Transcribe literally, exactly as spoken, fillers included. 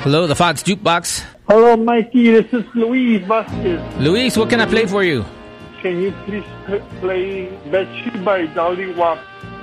Hello, the Fox Jukebox. Hello, Mikey. This is Luis Vasquez. Luis, what can I play for you? Can you please p- play Betchy by Dolly Wap?